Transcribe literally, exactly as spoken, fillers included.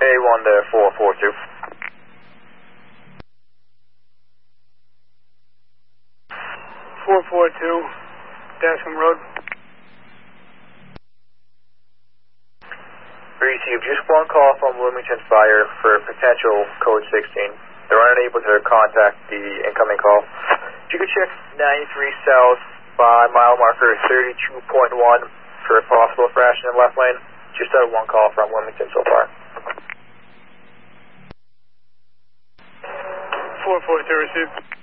A one to four four two. four four two, Dasham Road. Received just one call from Bloomington Fire for potential code sixteen. They're unable to contact the incoming call. If you could check ninety-three south by mile marker thirty-two point one for a possible fraction in left lane. Just had one call from Bloomington so far. four four two received.